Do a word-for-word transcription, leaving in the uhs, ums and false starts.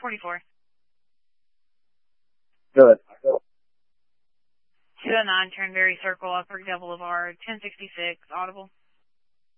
forty-four. Good. two oh nine Turnberry Circle, Upper Boulevard, ten sixty-six, audible.